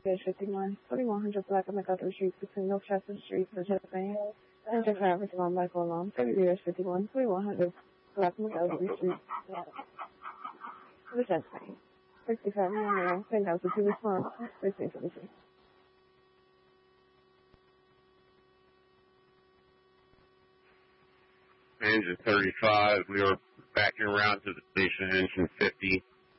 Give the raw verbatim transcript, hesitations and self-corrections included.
fifty-one, forty-one hundred Black MacArthur Street between Milchester Street, Pennsylvania. Enter driver to Michael Alone, thirty fifty-one, forty-one hundred Black MacArthur Street. License sixty-five million, ten thousand to respond, sixteen seventy-three. Engine thirty-five, we are backing around to the station, engine fifty.